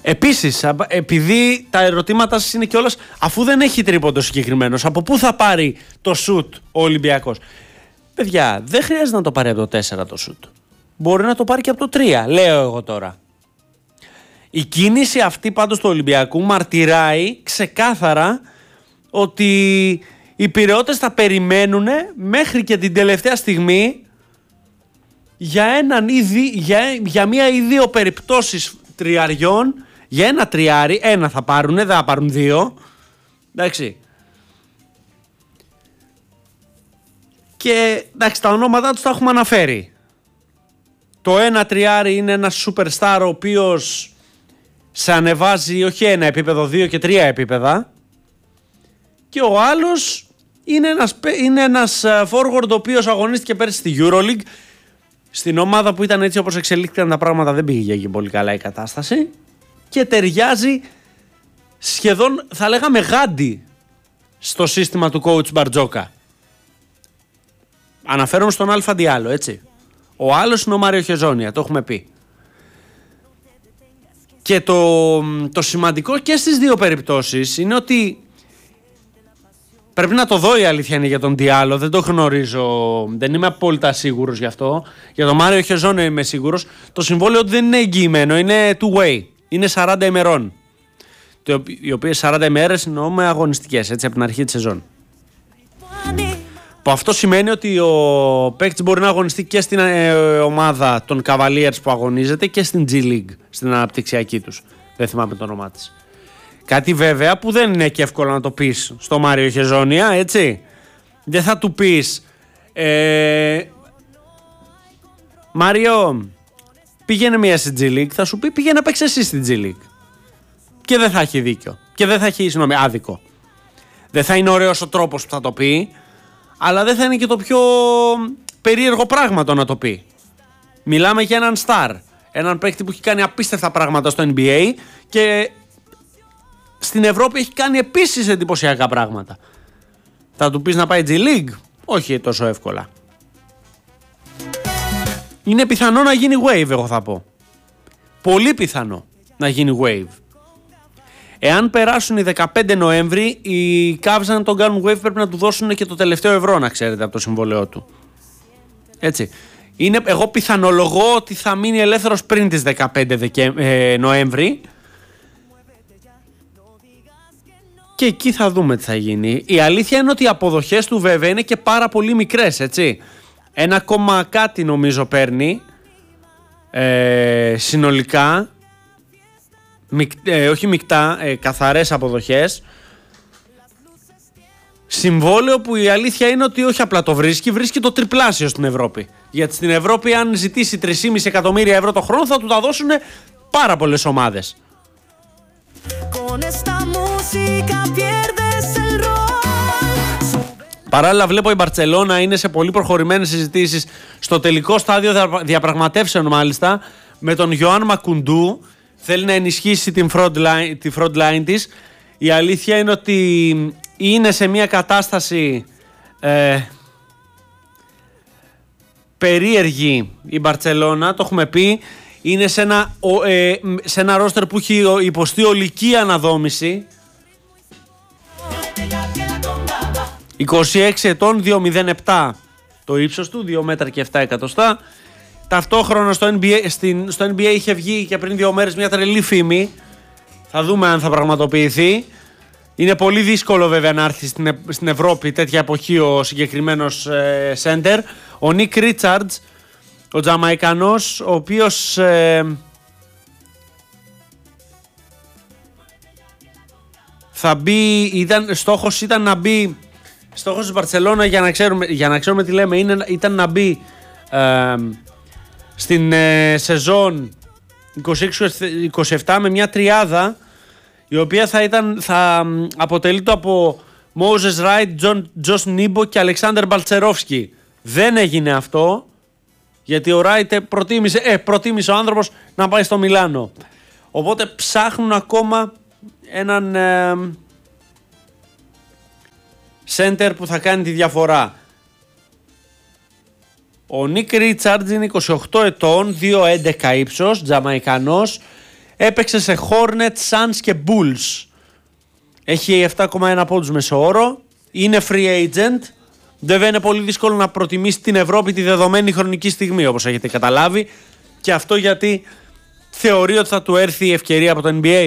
Επίσης, επειδή τα ερωτήματά σας είναι κιόλας, αφού δεν έχει τρίποντο συγκεκριμένος, από πού θα πάρει το σουτ ο Ολυμπιακός? Παιδιά, δεν χρειάζεται να το πάρει από το 4 το σουτ. Μπορεί να το πάρει και από το 3, λέω εγώ τώρα. Η κίνηση αυτή πάντως του Ολυμπιακού μαρτυράει ξεκάθαρα ότι οι Πειραιώτες θα περιμένουν μέχρι και την τελευταία στιγμή για μία ή δύο περιπτώσεις τριαριών, για ένα τριάρι, ένα θα πάρουν, δεν θα πάρουν δύο. Εντάξει. Και εντάξει, τα ονόματά τους τα έχουμε αναφέρει. Το ένα τριάρι είναι ένας superstar ο οποίος σε ανεβάζει όχι ένα επίπεδο, 2 και 3 επίπεδα. Και ο άλλος είναι ένας forward ο οποίος αγωνίστηκε πέρσι στη EuroLeague. Στην ομάδα που ήταν έτσι όπως εξελίχθηκαν τα πράγματα δεν πήγε και πολύ καλά η κατάσταση. Και ταιριάζει σχεδόν, θα λέγαμε, γάντι στο σύστημα του coach Μπαρτζόκα. Αναφέρομαι στον Αλφα Διάλο, έτσι. Ο άλλος είναι ο Μάριο Χεζόνια, το έχουμε πει. Και το σημαντικό και στις δύο περιπτώσεις είναι ότι πρέπει να το δω, η αλήθεια είναι, για τον Διάλο. Δεν το γνωρίζω, δεν είμαι απόλυτα σίγουρος γι' αυτό. Για τον Μάριο Χεζόνια είμαι σίγουρος. Το συμβόλαιο του δεν είναι εγγυημένο, είναι two-way. Είναι 40 ημερών. Οι οποίες 40 ημέρες εννοούμε αγωνιστικές, έτσι, από την αρχή της σεζόν. Που αυτό σημαίνει ότι ο παίκτης μπορεί να αγωνιστεί και στην ομάδα των Cavaliers που αγωνίζεται και στην G League, στην αναπτυξιακή τους. Δεν θυμάμαι το όνομά της. Κάτι βέβαια που δεν είναι και εύκολο να το πεις στο Μάριο Χεζόνια, έτσι. Δεν θα του πεις Μάριο, πήγαινε μία στην G League, θα σου πει πήγαινε να παίξει εσύ στην G League. Και δεν θα έχει δίκιο. Και δεν θα έχει, άδικο. Δεν θα είναι ωραίος ο τρόπος που θα το πει, αλλά δεν θα είναι και το πιο περίεργο πράγμα το να το πει. Μιλάμε για έναν star. Έναν παίκτη που έχει κάνει απίστευτα πράγματα στο NBA και στην Ευρώπη έχει κάνει επίσης εντυπωσιακά πράγματα. Θα του πεις να πάει G League? Όχι τόσο εύκολα. Είναι πιθανό να γίνει wave, εγώ θα πω. Πολύ πιθανό να γίνει wave. Εάν περάσουν οι 15 Νοέμβρη, οι Cavs αν τον κάνουν wave πρέπει να του δώσουν και το τελευταίο ευρώ, να ξέρετε, από το συμβόλαιό του. Έτσι. Εγώ πιθανολογώ ότι θα μείνει ελεύθερος πριν τις 15 Νοέμβρη. Και εκεί θα δούμε τι θα γίνει. Η αλήθεια είναι ότι οι αποδοχές του βέβαια είναι και πάρα πολύ μικρές, έτσι. 1, κάτι νομίζω παίρνει συνολικά. Όχι μεικτά, καθαρές αποδοχές. Συμβόλαιο που η αλήθεια είναι ότι όχι απλά το βρίσκει το τριπλάσιο στην Ευρώπη. Γιατί στην Ευρώπη αν ζητήσει 3,5 εκατομμύρια ευρώ το χρόνο θα του τα δώσουν πάρα πολλές ομάδες. Παράλληλα βλέπω η Μπαρτσελώνα είναι σε πολύ προχωρημένες συζητήσεις, στο τελικό στάδιο διαπραγματεύσεων μάλιστα, με τον Ιωάνν Μακουντού. Θέλει να ενισχύσει τη front line της. Η αλήθεια είναι ότι είναι σε μια κατάσταση περίεργη η Μπαρτσελώνα, το έχουμε πει. Είναι σε ένα ρόστερ που έχει υποστεί ολική αναδόμηση. 26 ετών, 2,07 το ύψος του, 2 μέτρα και 7 εκατοστά. Ταυτόχρονα στο NBA είχε βγει και πριν 2 μέρες μια τρελή φήμη. Θα δούμε αν θα πραγματοποιηθεί. Είναι πολύ δύσκολο βέβαια να έρθει στην Ευρώπη τέτοια εποχή ο συγκεκριμένος center. Ο Νίκ Ρίτσαρντς, ο Τζαμαϊκανός, ο οποίος θα μπει, στόχος ήταν να μπει, στόχος της Μπαρτσελώνα, για να ξέρουμε τι λέμε, ήταν να μπει στην σεζόν 26-27 με μια τριάδα η οποία θα αποτελείται από Moses Wright, Josh Νίμπο και Αλεξάνδερ Μπαλτσερόφσκι. Δεν έγινε αυτό γιατί ο Wright προτίμησε ο άνθρωπος να πάει στο Μιλάνο. Οπότε ψάχνουν ακόμα έναν center που θα κάνει τη διαφορά. Ο Νίκ Ρίτσαρντς είναι 28 ετών, 2,11 ύψος, Τζαμαϊκανός. Έπαιξε σε Hornets, Suns και Bulls. Έχει 7,1 πόντους μεσοόρο. Είναι free agent. Βέβαια είναι πολύ δύσκολο να προτιμήσει την Ευρώπη τη δεδομένη χρονική στιγμή, όπως έχετε καταλάβει. Και αυτό γιατί θεωρεί ότι θα του έρθει η ευκαιρία από το NBA.